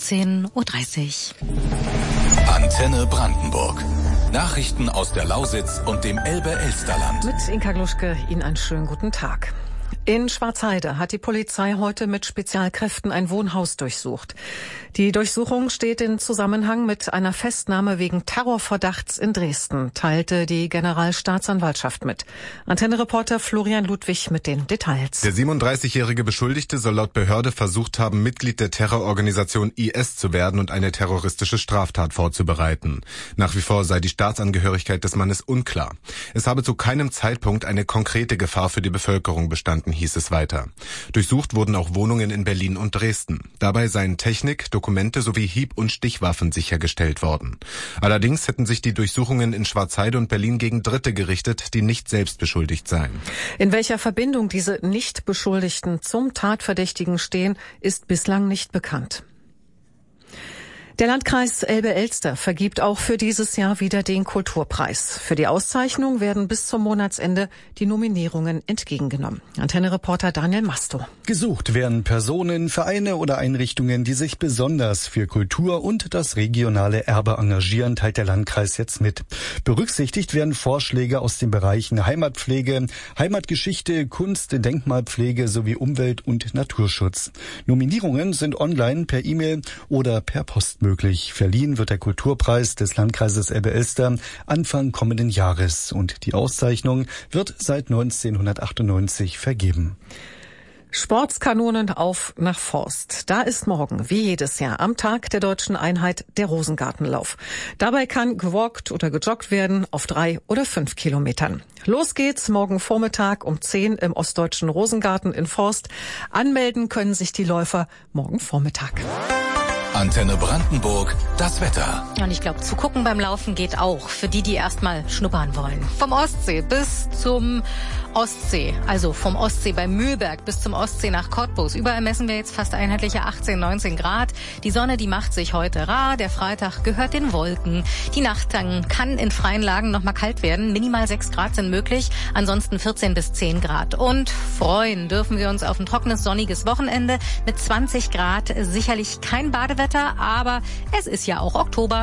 13:30 Uhr. Antenne Brandenburg. Nachrichten aus der Lausitz und dem Elbe-Elsterland. Mit Inka Gluschke, Ihnen einen schönen guten Tag. In Schwarzheide hat die Polizei heute mit Spezialkräften ein Wohnhaus durchsucht. Die Durchsuchung steht in Zusammenhang mit einer Festnahme wegen Terrorverdachts in Dresden, teilte die Generalstaatsanwaltschaft mit. Antenne-Reporter Florian Ludwig mit den Details. Der 37-jährige Beschuldigte soll laut Behörde versucht haben, Mitglied der Terrororganisation IS zu werden und eine terroristische Straftat vorzubereiten. Nach wie vor sei die Staatsangehörigkeit des Mannes unklar. Es habe zu keinem Zeitpunkt eine konkrete Gefahr für die Bevölkerung bestanden, hieß es weiter. Durchsucht wurden auch Wohnungen in Berlin und Dresden. Dabei seien Technik, Dokumente sowie Hieb- und Stichwaffen sichergestellt worden. Allerdings hätten sich die Durchsuchungen in Schwarzheide und Berlin gegen Dritte gerichtet, die nicht selbst beschuldigt seien. In welcher Verbindung diese Nicht-Beschuldigten zum Tatverdächtigen stehen, ist bislang nicht bekannt. Der Landkreis Elbe-Elster vergibt auch für dieses Jahr wieder den Kulturpreis. Für die Auszeichnung werden bis zum Monatsende die Nominierungen entgegengenommen. Antenne-Reporter Daniel Masto. Gesucht werden Personen, Vereine oder Einrichtungen, die sich besonders für Kultur und das regionale Erbe engagieren, teilt der Landkreis jetzt mit. Berücksichtigt werden Vorschläge aus den Bereichen Heimatpflege, Heimatgeschichte, Kunst, Denkmalpflege sowie Umwelt- und Naturschutz. Nominierungen sind online, per E-Mail oder per Post möglich. Verliehen wird der Kulturpreis des Landkreises Elbe-Elster Anfang kommenden Jahres und die Auszeichnung wird seit 1998 vergeben. Sportskanonen auf nach Forst. Da ist morgen, wie jedes Jahr, am Tag der Deutschen Einheit der Rosengartenlauf. Dabei kann gewalkt oder gejoggt werden auf 3 oder 5 Kilometern. Los geht's morgen Vormittag um 10 im Ostdeutschen Rosengarten in Forst. Anmelden können sich die Läufer morgen Vormittag. Antenne Brandenburg, das Wetter. Und ich glaube, zu gucken beim Laufen geht auch für die erstmal schnuppern wollen. Vom Ostsee bis zum Ostsee, also vom Ostsee bei Mühlberg bis zum Ostsee nach Cottbus. Überall messen wir jetzt fast einheitliche 18, 19 Grad. Die Sonne, die macht sich heute rar. Der Freitag gehört den Wolken. Die Nacht dann kann in freien Lagen noch mal kalt werden. Minimal 6 Grad sind möglich, ansonsten 14 bis 10 Grad. Und freuen dürfen wir uns auf ein trockenes, sonniges Wochenende mit 20 Grad. Sicherlich kein Badewetter, aber es ist ja auch Oktober.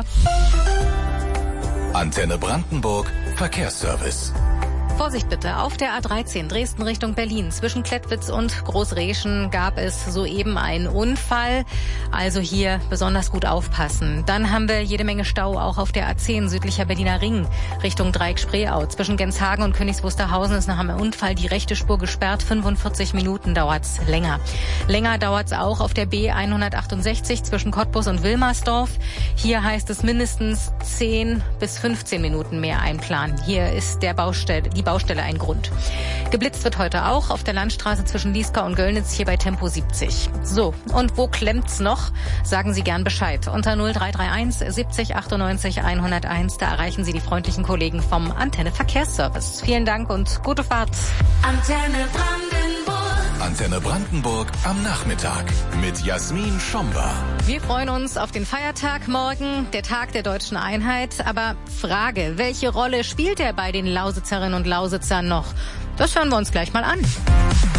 Antenne Brandenburg, Verkehrsservice. Vorsicht bitte, auf der A13 Dresden Richtung Berlin zwischen Klettwitz und Großreschen gab es soeben einen Unfall, also hier besonders gut aufpassen. Dann haben wir jede Menge Stau auch auf der A10 südlicher Berliner Ring Richtung Dreieck-Spreeau. Zwischen Genshagen und Königs Wusterhausen ist nach einem Unfall die rechte Spur gesperrt, 45 Minuten dauert's länger. Länger dauert's auch auf der B168 zwischen Cottbus und Wilmersdorf. Hier heißt es mindestens 10 bis 15 Minuten mehr einplanen. Hier ist die Baustelle ein Grund. Geblitzt wird heute auch auf der Landstraße zwischen Lieska und Göllnitz, hier bei Tempo 70. So, und wo klemmt's noch? Sagen Sie gern Bescheid. Unter 0331 70 98 101, da erreichen Sie die freundlichen Kollegen vom Antenne Verkehrsservice. Vielen Dank und gute Fahrt. Antenne Brandenburg. Antenne Brandenburg am Nachmittag mit Jasmin Schomba. Wir freuen uns auf den Feiertag morgen, der Tag der Deutschen Einheit. Aber Frage, welche Rolle spielt er bei den Lausitzerinnen und Lausitzern noch? Das hören wir uns gleich mal an.